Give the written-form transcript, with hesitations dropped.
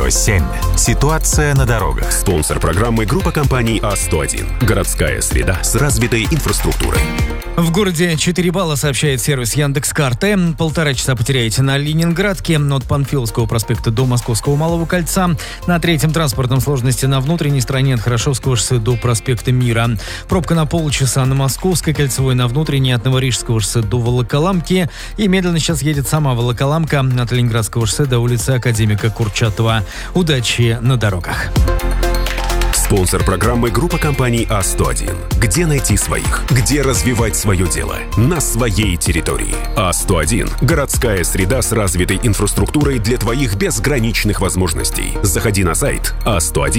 Радио 7. Ситуация на дорогах. Спонсор программы — группа компаний А101. Городская среда с развитой инфраструктурой. В городе 4 балла, сообщает сервис Яндекс.Карты. 1,5 часа потеряете на Ленинградке от Панфиловского проспекта до Московского Малого кольца. На третьем транспортном сложности на внутренней стороне от Хорошевского шоссе до проспекта Мира. Пробка на полчаса на Московской кольцевой, на внутренней от Новорижского шоссе до Волоколамки. И медленно сейчас едет сама Волоколамка от Ленинградского шоссе до улицы Академика Курчатова. Удачи на дорогах. Спонсор программы — группа компаний А101. Где найти своих? Где развивать свое дело? На своей территории. А101. Городская среда с развитой инфраструктурой для твоих безграничных возможностей. Заходи на сайт A101.